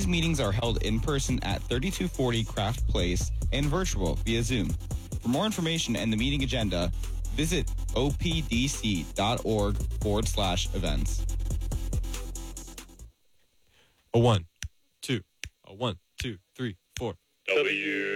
These meetings are held in person at 3240 Craft Place and virtual via Zoom. For more information and the meeting agenda, visit opdc.org/events. A 1, 2, a 1, 2, 3, 4. W